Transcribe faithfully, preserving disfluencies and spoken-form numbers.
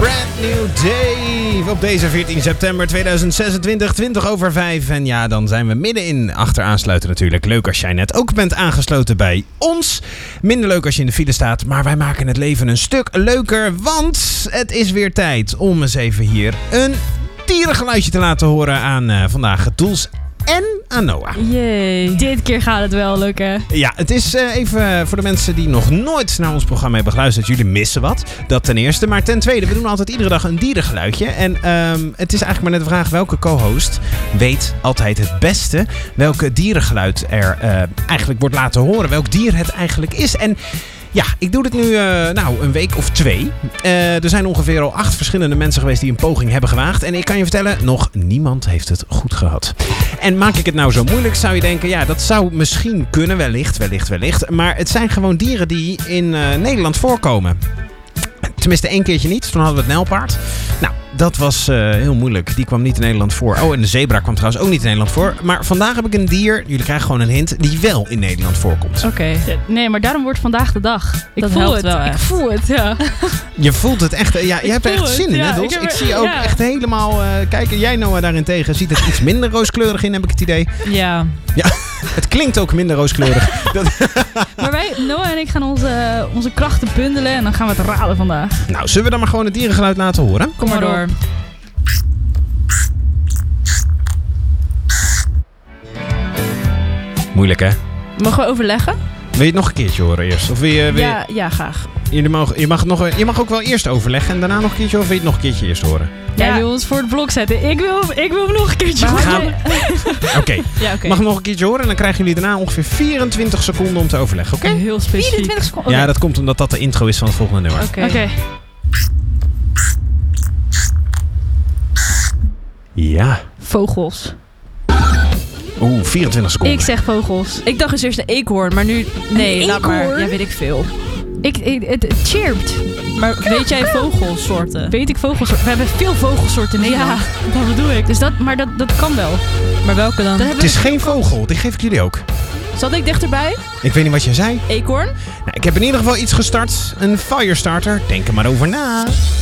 Brand New Day op deze veertien september tweeduizend zesentwintig, twintig over vijf. En ja, dan zijn we midden in achter aansluiten natuurlijk. Leuk als jij net ook bent aangesloten bij ons. Minder leuk als je in de file staat, maar wij maken het leven een stuk leuker. Want het is weer tijd om eens even hier een dierengeluidje te laten horen aan uh, vandaag Toels en aan Noah. Jee. Dit keer gaat het wel lukken. Ja, het is uh, even voor de mensen die nog nooit naar ons programma hebben geluisterd. Jullie missen wat. Dat ten eerste. Maar ten tweede, we doen altijd iedere dag een dierengeluidje. En um, het is eigenlijk maar net de vraag welke co-host weet altijd het beste welke dierengeluid er uh, eigenlijk wordt laten horen. Welk dier het eigenlijk is. En ja, ik doe dit nu uh, nou, een week of twee. Uh, er zijn ongeveer al acht verschillende mensen geweest die een poging hebben gewaagd. En ik kan je vertellen, nog niemand heeft het goed gehad. En maak ik het nou zo moeilijk, zou je denken, ja, dat zou misschien kunnen, wellicht, wellicht, wellicht. Maar het zijn gewoon dieren die in uh, Nederland voorkomen. Tenminste één keertje niet, toen hadden we het nijlpaard. Nou, dat was uh, heel moeilijk. Die kwam niet in Nederland voor. Oh, en de zebra kwam trouwens ook niet in Nederland voor. Maar vandaag heb ik een dier, jullie krijgen gewoon een hint, die wel in Nederland voorkomt. Oké. Okay. Nee, maar daarom wordt vandaag de dag. Ik dat voel helpt het wel echt. Ik voel het, ja. Je voelt het echt. Ja, jij hebt er echt zin in, ja, hè, Dols? Ik, ik zie je ook ja. echt helemaal uh, kijken. Jij, Noah, daarentegen ziet het iets minder rooskleurig in, heb ik het idee. Ja. Ja, het klinkt ook minder rooskleurig. Maar wij, Noah en ik, gaan onze, onze krachten bundelen en dan gaan we het raden vandaag. Nou, zullen we dan maar gewoon het dierengeluid laten horen? Kom maar door. Moeilijk, hè? Mogen we overleggen? Wil je het nog een keertje horen eerst? Of wil je, wil je... Ja, ja, graag. Je mag, je, mag nog, je mag ook wel eerst overleggen en daarna nog een keertje, of wil je het nog een keertje eerst horen? Jij ja. wil ons voor het blok zetten. Ik wil, ik wil hem nog een keertje horen. Gaan... Oké. Okay. Ja, okay. Mag nog een keertje horen en dan krijgen jullie daarna ongeveer vierentwintig seconden om te overleggen, oké? Okay? Heel specifiek. vierentwintig seconden? Ja, dat komt omdat dat de intro is van het volgende nummer. Oké. Okay. Okay. Ja. Vogels. Oeh, vierentwintig seconden. Ik zeg vogels. Ik dacht eens eerst een eekhoorn, maar nu... Nee, een laat eekhoorn? maar. Ja, weet ik veel. Ik, ik, het, het chirpt. Maar weet jij vogelsoorten? Weet ik vogelsoorten? We hebben veel vogelsoorten in Nederland. Ja, dat bedoel ik. Dus dat, maar dat, dat kan wel. Maar welke dan? Het is geen vogel, die geef ik jullie ook. Zat ik dichterbij? Ik weet niet wat jij zei. Eekhoorn? Nou, ik heb in ieder geval iets gestart. Een firestarter. Denk er maar over na.